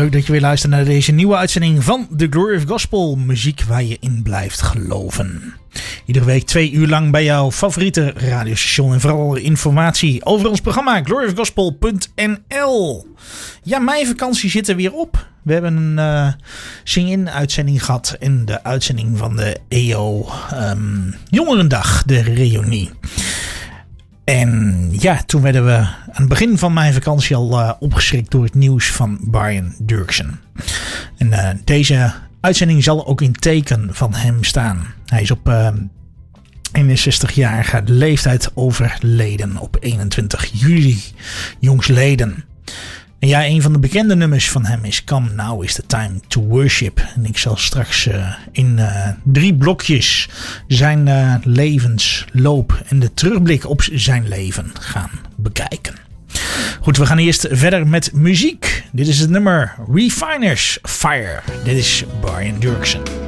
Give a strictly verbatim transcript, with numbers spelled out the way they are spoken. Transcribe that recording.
Leuk dat je weer luistert naar deze nieuwe uitzending van The Glory of Gospel. Muziek waar je in blijft geloven. Iedere week twee uur lang bij jouw favoriete radiostation. En vooral informatie over ons programma glory of gospel punt n l. Ja, mijn vakantie zit er weer op. We hebben een uh, sing-in uitzending gehad. En de uitzending van de E O um, Jongerendag, de reunie. En ja, toen werden we aan het begin van mijn vakantie al uh, opgeschrikt door het nieuws van Brian Doerksen. En uh, deze uitzending zal ook in teken van hem staan. Hij is op uh, eenenzestigjarige leeftijd overleden op eenentwintig juli jongsleden. En ja, een van de bekende nummers van hem is Come Now is the Time to Worship. En ik zal straks uh, in uh, drie blokjes zijn uh, levensloop en de terugblik op zijn leven gaan bekijken. Goed, we gaan eerst verder met muziek. Dit is het nummer Refiner's Fire. Dit is Brian Doerksen.